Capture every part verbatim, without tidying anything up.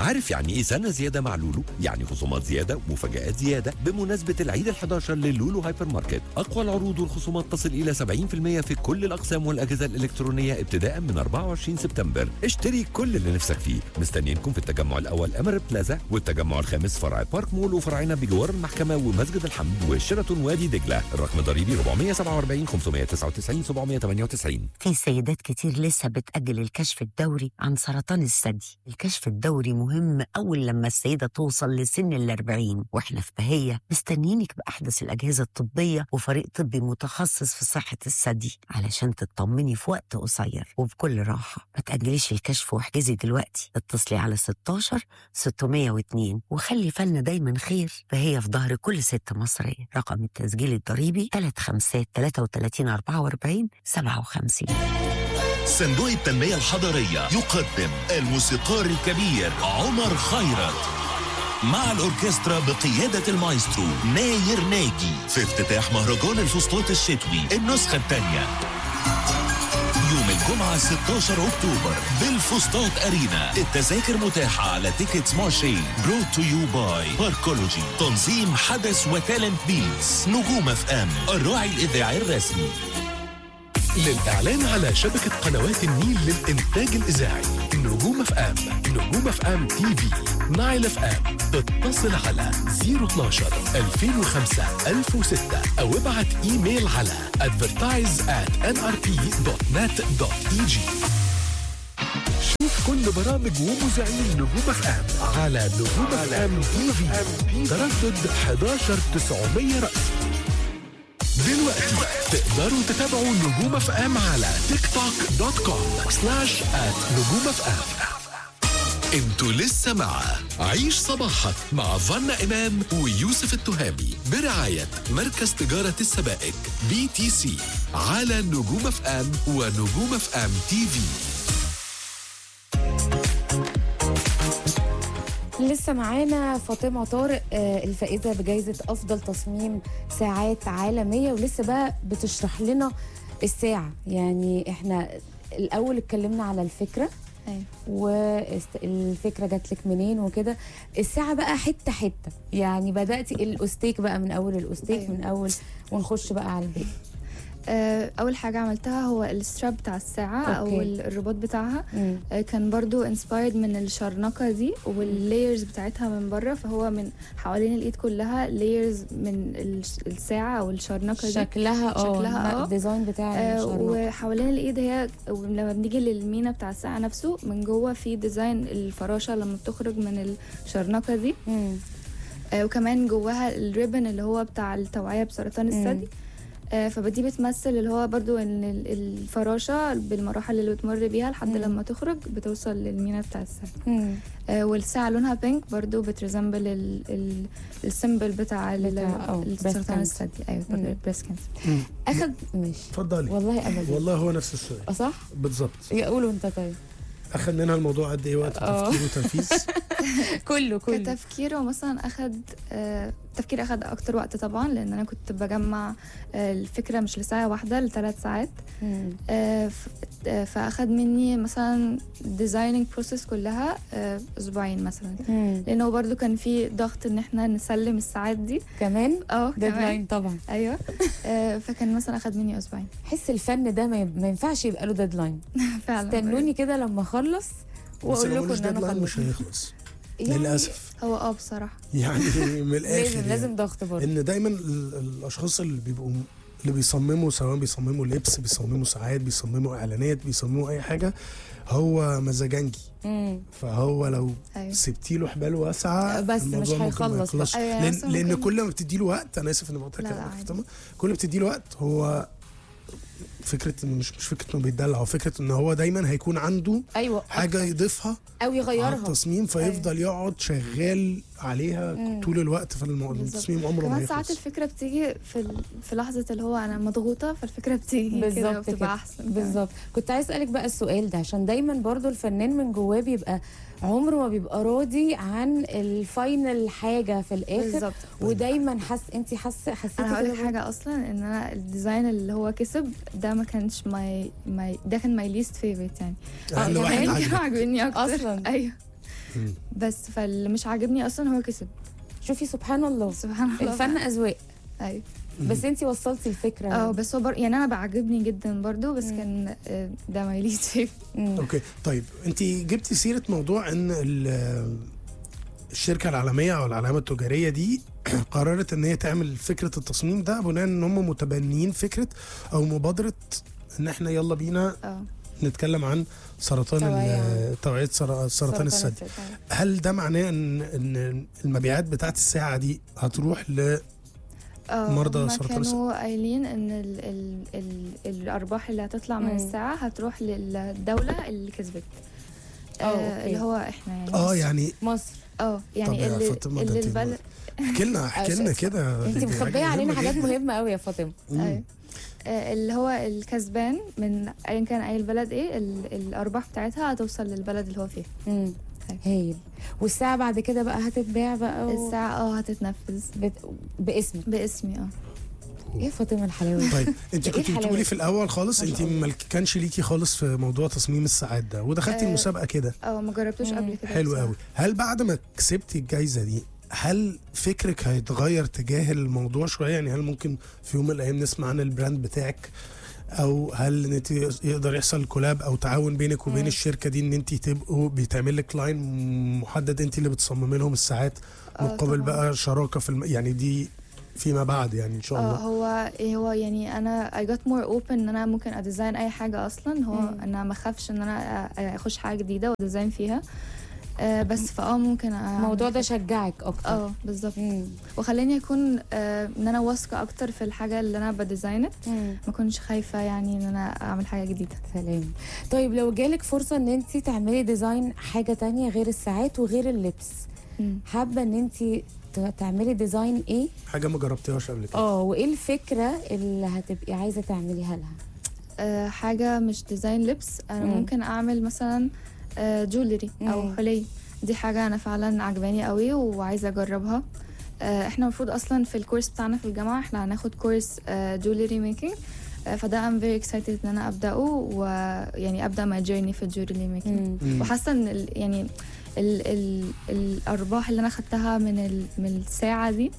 عارف يعني ايه سنة زيادة مع لولو؟ يعني خصومات زيادة ومفاجآت زيادة بمناسبة العيد الحداشر للولو هايبر ماركت. أقوى العروض والخصومات تصل إلى سبعين بالمئة في كل الأقسام والأجهزة الإلكترونية ابتداء من أربعة وعشرين سبتمبر. اشتري كل اللي نفسك فيه. مستنيينكم في التجمع الأول أمر بلازا، والتجمع الخامس فرع بارك مول، وفرعنا بجوار المحكمة ومسجد الحمد وشيراتون وادي دجلة. الرقم ضريبي أربعمية وسبعة وأربعين خمسمية وتسعة وتسعين سبعمية وتمانية وتسعين. في سيدات كتير لسه بتأجل الكشف الدوري عن سرطان الثدي. الكشف الدوري مهم أول لما السيدة توصل لسن الأربعين، وإحنا في بهية مستنيينك بأحدث الأجهزة الطبية وفريق طبي متخصص في صحة الثدي علشان تطمني في وقت قصير وبكل راحة. ما تأجليش الكشف واحجزي دلوقتي. اتصلي على ستاشر ستمية واتنين وخلي فالنا دايما خير، فهي في ظهر كل ست مصرية. رقم التسجيل الضريبي تلاتة خمسة تلاتة وتلاتين أربعة وأربعين سبعة وخمسين. صندوق التنمية الحضرية يقدم الموسيقار الكبير عمر خيرت مع الأوركسترا بقيادة المايسترو ناير ناجي في افتتاح مهرجان الفسطاط الشتوي النسخة الثانية يوم الجمعة ستاشر أكتوبر بالفسطاط أرينا. التذاكر متاحة على تيكتس مارشي. برود تو يو باي باركولوجي. تنظيم حدث وتالنت بيتس. نجوم اف ام الراعي الإذاعي الرسمي. للإعلان على شبكة قنوات النيل للإنتاج الإذاعي نجوم اف ام، نجوم اف ام تي في، نايل اف ام، اتصل على صفر اتناشر ألفين وخمسة ألف وستة أو ابعت إيميل على advertise at ان ار بي دوت نت دوت اي جي. شوف كل برامج ومذيعين نجوم اف ام على نجوم اف ام تي في، تردد حداشر تسعمية رأس. دلوقتي تقدروا تتابعوا نجوم اف ام على تيك توك دوت كوم سلاش ات نجوم اف ام. انتوا لسه مع عيش صباحك مع فانا إمام ويوسف التهامي برعاية مركز تجارة السبائك بي تي سي على نجوم اف ام ونجوم اف ام تي في. لسه معانا فاطمة طارق الفائزة بجائزة أفضل تصميم ساعات عالمية، ولسه بقى بتشرح لنا الساعة. يعني احنا الأول اتكلمنا على الفكرة والفكرة جات لك منين وكده. الساعة بقى حتة حتة، يعني بدأتي الأستيك بقى من أول الأستيك. أيوة. من أول ونخش بقى على البيت. اول حاجه عملتها هو الستراب بتاع الساعه. أوكي. او الرباط بتاعها. مم. كان برضو انسبايرد من الشرنقه دي واللايرز بتاعتها من بره، فهو من حوالين الايد كلها لايرز من الساعه او الشرنقه دي. شكلها اه شكلها اه الديزاين بتاع الشرنقه. وحوالين الايد هي لما بنيجي للمينا بتاع الساعه نفسه من جوه في ديزاين الفراشه لما بتخرج من الشرنقه دي. مم. آه وكمان جواها الريبن اللي هو بتاع التوعيه بسرطان الثدي. آه فبدي بتمثل اللي هو برضو ان الفراشة بالمراحل اللي بتمر بيها لحد مم. لما تخرج بتوصل للمينا بتاع الساعة. آه والساعة لونها بينك برضو بتريزمبل السيمبل بتاع السرطان الثدي. ايوه بريست كانسر. اخد ماشي اتفضلي. والله ابدا والله هو نفس السؤال. صح بالظبط. يقولوا انت طيب اخد منها الموضوع قد ايه وقت تفكير وتنفيذ؟ كله كله كتفكير مثلا اخد آه التفكير اخد اكتر وقت طبعا، لان انا كنت بجمع آه الفكره مش لساعه واحده لثلاث ساعات. آه فاخد مني مثلا ديزايننج بروسيس كلها آه اسبوعين مثلا. مم. لانه برضو كان في ضغط ان احنا نسلم الساعات دي كمان. اه ديدلاين طبعا. ايوه. آه فكان مثلا اخد مني اسبوعين. حس الفن ده ما ينفعش يبقى له ديدلاين. فعلا. استنوني كده لما اخلص واقول لكم ان انا خلصت. مش هيخلص يعني للاسف. هو اه بصراحه يعني من الاخر لازم يعني لازم ضغط برضه. ان دايما الاشخاص اللي بيبقوا اللي بيصمموا، سواء بيصمموا لبس، بيصمموا ساعات، بيصمموا اعلانات، بيصمموا اي حاجه، هو مزاجنجي. مم. فهو لو أيوه. سبتي له حبال واسعه بس مش هيخلص. أيوه. لان, لأن كل ما بتدي له وقت، انا اسف اني بقطعك كل ما بتدي له وقت هو فكره انه مش مش فكره انه بيتدلع، هو فكره ان هو دايما هيكون عنده أيوة. حاجه يضيفها او يغيرها على التصميم، فيفضل أيوة. يقعد شغال عليها مم. طول الوقت، فالتصميم عمره ما يخلص. ساعات الفكره بتيجي في في لحظه اللي هو انا مضغوطه، فالفكره بتيجي كده وبتبقى احسن. بالظبط. كنت عايز اسالك بقى السؤال ده، عشان دايما برضو الفنان من جواه بيبقى عمره ما بيبقى راضي عن الفاينل حاجه في الاخر. بالزبط. ودايما حس انت حاسه حسيتي انا هقول لك حاجه اصلا، ان انا الديزاين اللي هو كسب ده ما كانش ماي ماي ده كان ماي ليست فيفورت يعني. اه كان عاجبني اكتر اصلا. ايوه بس فاللي مش عاجبني اصلا هو كسب. شوفي سبحان الله، سبحان الله، الفن اذواق. ايوه بس انتي وصلتي الفكره. اه بس هو بر... يعني انا بعجبني جدا برضو، بس مم. كان ده ما يليق فيه. اوكي طيب انت جبتي سيره موضوع ان الشركه العالميه او العلامه التجاريه دي قررت ان هي تعمل فكره التصميم ده بناء ان هم متبنيين فكره او مبادره ان احنا يلا بينا أوه. نتكلم عن سرطان توعيه سرطان الثدي. هل ده معناه ان ان المبيعات بتاعت الساعه دي هتروح ل مرضى سرطان الثدي؟ كانوا قايلين ان ال ال ال الارباح اللي هتطلع من الساعه هتروح للدوله اللي كسبت، آه اللي هو احنا يعني اه يعني مصر. اه يعني اللي, اللي البلد. احكي لنا احكي لنا كده، انت مخبيه علينا حاجات مهمه قوي يا فاطمه. ايوه اللي هو الكسبان من ايا كان اي البلد ايه، الارباح بتاعتها هتوصل للبلد اللي هو فيها. امم هايل. والساعه بعد كده بقى هتتباع بقى و... الساعه اه هتتنفذ بت... باسمك. باسمي اه. ايه فاطمه الحلاوه. طيب انت كنت بتقولي في الاول خالص انت ما كانش ليكي خالص في موضوع تصميم الساعات ده ودخلتي آه المسابقه كده. اه ما جربتوش قبل كده. حلو قوي. هل بعد ما كسبتي الجائزه دي هل فكرك هيتغير تجاه الموضوع شويه؟ يعني هل ممكن في يوم من الايام نسمع عن البراند بتاعك، او هل انت يقدر يحصل كولاب او تعاون بينك وبين مم. الشركه دي ان انت تبقوا بيتعمل لك لاين محدد انت اللي بتصممي لهم الساعات مقابل بقى شراكه في الم... يعني دي فيما بعد يعني ان شاء الله؟ اه هو هو يعني انا I got more open ان انا ممكن اديزاين اي حاجه اصلا. هو مم. انا ما اخافش ان انا اخش حاجه جديده وديزاين فيها. آه بس فاه ممكن الموضوع ده شجعك اكتر. اه بالظبط، وخلاني اكون آه ان انا واثقه اكتر في الحاجه اللي انا بديزاينت، ما كنتش خايفه يعني ان انا اعمل حاجه جديده. سلام. طيب لو جالك فرصه ان انت تعملي ديزاين حاجه تانية غير الساعات وغير اللبس، مم. حابه ان انت تعملي ديزاين ايه؟ حاجه ما جربتيهاش قبل كده. اه وايه الفكره اللي هتبقي عايزه تعمليها لها؟ آه حاجه مش ديزاين لبس. انا مم. ممكن اعمل مثلا آه جولري او حلي. دي حاجه انا فعلا عجباني قوي وعايزه اجربها. آه احنا المفروض اصلا في الكورس بتاعنا في الجامعه احنا هناخد كورس جولري ميكينج، آه فده ام فيري اكسايتد ان انا ابداه، ويعني ابدا ماي جيرني في الجولري ميكينج. وحاسه ان يعني ال ال الارباح اللي انا خدتها من ال من الساعه دي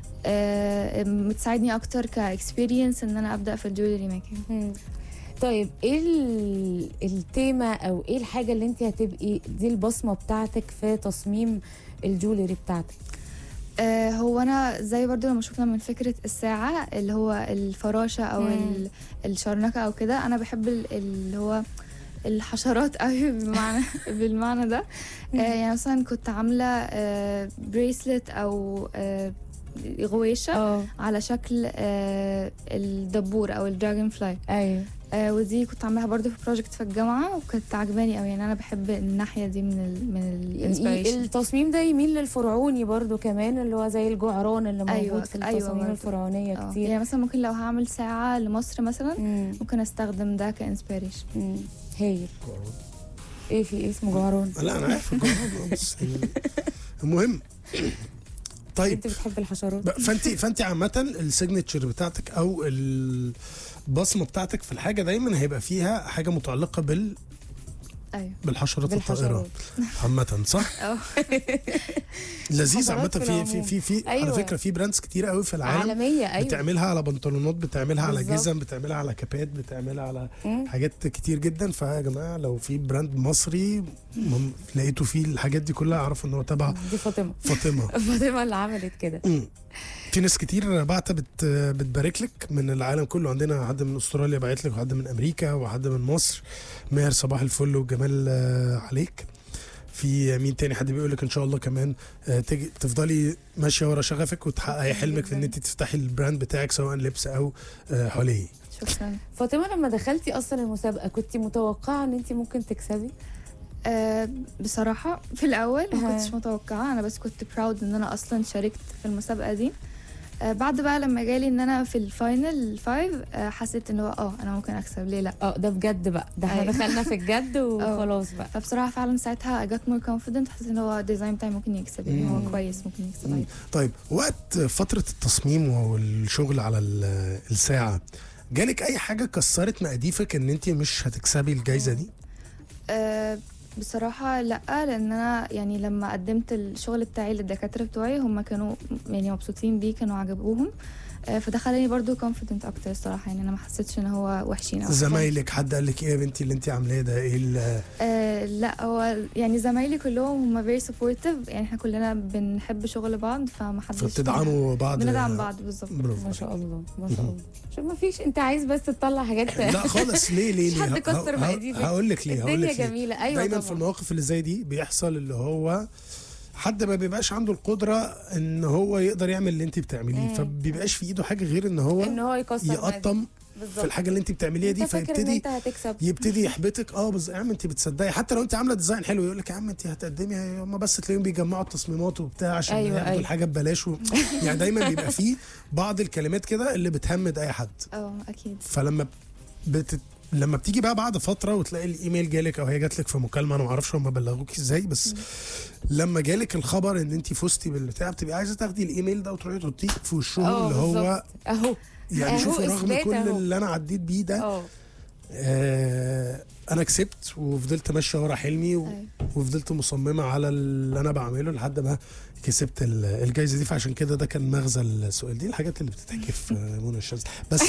آه بتساعدني اكتر كاكسبيرينس ان انا ابدا في الجولري ميكينج. طيب ايه التيمه او ايه الحاجه اللي انت هتبقي دي البصمه بتاعتك في تصميم الجولري بتاعتك؟ آه هو انا زي برضو لما شفنا من فكره الساعه اللي هو الفراشه او الشرنكه او كده، انا بحب اللي هو الحشرات قوي بالمعنى بالمعنى ده. آه يعني مثلا كنت عامله آه بريسلت او آه غويشه أوه. على شكل آه الدبور او الدراجون فلاي. ايوه آه ودي كنت عاملاها برضو في بروجكت في الجامعه وكانت عجباني قوي. يعني انا بحب الناحيه دي من ال من الانسبيريشن. التصميم ده يميل للفرعوني برضو كمان، اللي هو زي الجعران اللي موجود أيوة. في التصاميم أيوة الفرعونيه أوه. كتير. يعني مثلا ممكن لو هعمل ساعه لمصر مثلا مم. ممكن استخدم ده كانسبيريشن. هايل. ايه في إيه اسمه جعران؟ لا انا عارف الجعران بس المهم. طيب انت بتحب الحشرات فانت فانت عامه السيجنتشر بتاعتك او البصمه بتاعتك في الحاجه دايما هيبقى فيها حاجه متعلقه بال ايوه بالحشرات الطائره عامه، صح؟ اه لذيذ عامه. في في في, في أيوة. على فكره في براندز كتير قوي في العالم عالميه أيوة. بتعملها على بنطلونات، بتعملها بالزبط. على جزم، بتعملها على كابات، بتعملها على مم. حاجات كتير جدا. فيا جماعه لو في براند مصري لقيتوا فيه الحاجات دي كلها اعرفوا ان هو تبع دي فاطمه فاطمه فاطمه اللي عملت كده. في ناس كتير بعتها بت بتبارك لك من العالم كله. عندنا حد من استراليا باعت لك، وحد من امريكا، وحد من مصر. ماهر صباح الفل وجمال عليك. في مين تاني حد بيقول لك ان شاء الله كمان تجي تفضلي ماشيه ورا شغفك وتحققي حلمك في ان انت تفتحي البراند بتاعك سواء لبس او حلي. شكرا. فاطمه لما دخلتي اصلا المسابقه كنت متوقعه ان انت ممكن تكسبي؟ أه بصراحه في الاول ما كنتش متوقعه، انا بس كنت براود ان انا اصلا شاركت في المسابقه دي. آه بعد بقى لما جالي ان انا في الفاينل فايف آه حسيت ان هو اه انا ممكن اكسب، ليه لا؟ اه ده بجد بقى، ده احنا دخلنا في الجد وخلاص بقى. فبصراحه فعلا ساعتها I got more confident، حسيت ان هو الديزاين بتاعي ممكن يكسب، يعني هو كويس ممكن يكسب عادي. طيب وقت فتره التصميم والشغل على الساعه جالك اي حاجه كسرت مقاديفك ان انت مش هتكسبي الجائزه دي؟ آه بصراحة لا، لأن أنا يعني لما قدمت الشغل بتاعي للدكاترة بتوعي هم كانوا يعني مبسوطين بيه، كانوا عجبوهم، فده خلاني برضو confident اكتر الصراحه. يعني انا ما حسيتش ان هو وحشين او زمايلك حد قال لك ايه يا بنتي اللي انت عاملاه ده ايه؟ آه لا، هو يعني زمايلي كلهم هم very supportive، يعني احنا كلنا بنحب شغل بعض، فما حدش فبتدعموا بعض، بندعم بعض بالظبط. ما شاء الله ما شاء الله. شوف ما فيش، انت عايز بس تطلع حاجات لا خالص. ليه ليه ليه حد كسر مقاديفك. هقول لك ليه هقول لك الدنيا جميله. ايوه دايما طبعا. في المواقف اللي زي دي بيحصل اللي هو حد ما بيبقاش عنده القدره ان هو يقدر يعمل اللي انت بتعمليه، فبيبقاش في ايده حاجه غير ان هو ان هو يكسر يقطم في الحاجه اللي انت بتعمليها دي، فيبتدي يبتدي يحبطك. اه بس يا عم انت بتصدقي حتى لو انت عامله ديزاين حلو، يقول لك يا عم انت هتقدمي، هم بس تلاقيهم بيجمعوا التصميمات وبتاع عشان أيوة ياخدوا أيوة. الحاجه ببلاش و... يعني دايما بيبقى فيه بعض الكلمات كده اللي بتهمد اي حد. اه اكيد. فلما بت... لما بتيجي بقى بعد فتره وتلاقي الايميل جالك او هي جات لك في مكالمه، انا ما اعرفش هم بلغوك ازاي، بس م. لما جالك الخبر ان انت فزتي بالبتاع، بتبقي عايزه تاخدي الايميل ده وتروحي تحطيه في وشهم، اللي هو اهو يعني شوفوا رغم كل أهو. اللي انا عديت بيه ده آه انا كسبت وفضلت ماشيه ورا حلمي و... وفضلت مصممه على اللي انا بعمله لحد ما كسبت الجائزه دي. فعشان كده ده كان مغزى السؤال. دي الحاجات اللي بتتحكي في منى الشمس بس.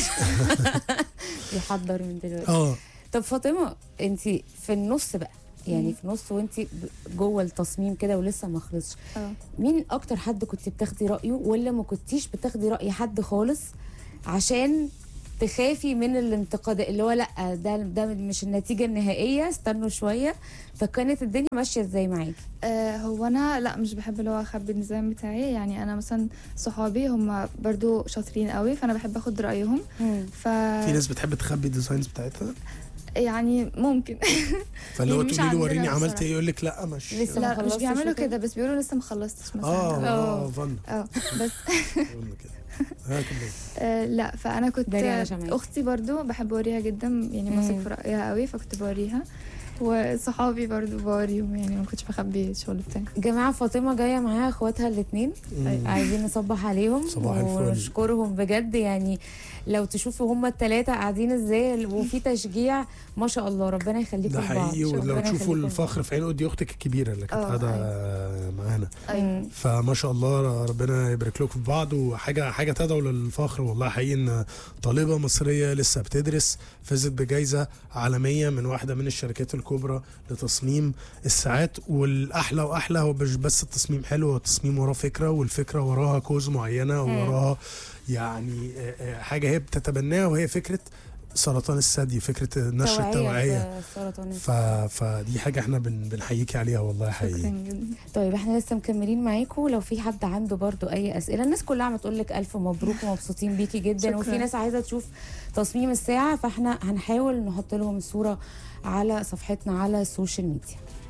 يحضر من دلوقتي. اه طب فاطمه، انت في النص بقى، يعني في النص وانت جوه التصميم كده ولسه ما خلصش، مين اكتر حد كنت بتاخدي رايه ولا ما كنتيش بتاخدي راي حد خالص عشان تخافي من الانتقاد اللي هو لا ده ده مش النتيجه النهائيه، استنوا شويه؟ فكانت الدنيا ماشيه ازاي معاكي؟ آه هو انا لا مش بحب اللي هو اخبي النظام بتاعي. يعني انا مثلا صحابي هم برضو شاطرين قوي، فانا بحب اخد رايهم. ف في ناس بتحب تخبي الديزاينز بتاعتها، يعني ممكن. فاللي هو تقولي له وريني عملت ايه، يقول لك لا مش لسه لا مش بيعملوا كده، بس بيقولوا لسه ما خلصتش مثلا. اه اه فن اه بس آه لا فانا كنت اختي برضو بحب اوريها جدا، يعني ماسك في رايها قوي، فكنت بوريها، وصحابي برضو بوريهم، يعني ما كنتش بخبي الشغل بتاعي. جماعه فاطمه جايه معاها اخواتها الاثنين، عايزين نصبح عليهم ونشكرهم بجد. يعني لو تشوفوا هم الثلاثه قاعدين ازاي وفي تشجيع ما شاء الله، ربنا يخليكم لبعض. ده حقيقي. ولو تشوفوا الفخر في عين دي اختك الكبيره اللي كانت قاعده معانا، فما شاء الله ربنا يبارك لكم في بعض. وحاجه حاجه تدعو للفخر والله حقيقي ان طالبه مصريه لسه بتدرس فازت بجائزه عالميه من واحده من الشركات الكبرى لتصميم الساعات. والاحلى واحلى هو مش بس التصميم حلو، هو التصميم وراه فكره، والفكره وراها كوز معينه وراها يعني حاجه هي بتتبناها، وهي فكره سرطان الثدي، فكره نشر التوعيه. ف... فدي حاجه احنا بن... بنحييكي عليها والله حقيقي. طيب احنا لسه مكملين معاكم، لو في حد عنده برضو اي اسئله. الناس كلها عم تقول لك الف مبروك ومبسوطين بيكي جدا. شكرا. وفي ناس عايزه تشوف تصميم الساعه، فاحنا هنحاول نحط لهم الصوره على صفحتنا على السوشيال ميديا.